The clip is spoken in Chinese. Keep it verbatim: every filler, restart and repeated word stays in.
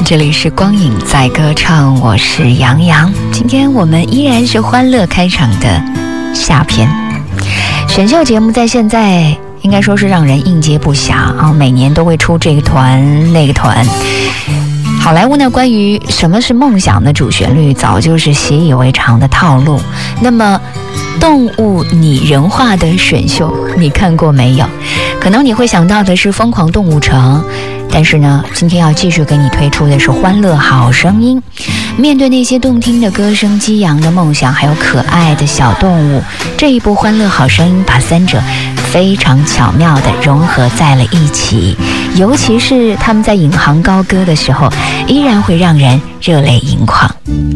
这里是光影在歌唱，我是杨洋。今天我们依然是欢乐开场的下篇。选秀节目在现在应该说是让人应接不暇啊，每年都会出这个团那个团。好莱坞呢，关于什么是梦想的主旋律早就是习以为常的套路。那么动物拟人化的选秀你看过没有？可能你会想到的是疯狂动物城，但是呢，今天要继续给你推出的是欢乐好声音。面对那些动听的歌声、激扬的梦想，还有可爱的小动物，这一部欢乐好声音把三者非常巧妙地融合在了一起，尤其是他们在引吭高歌的时候，依然会让人热泪盈眶。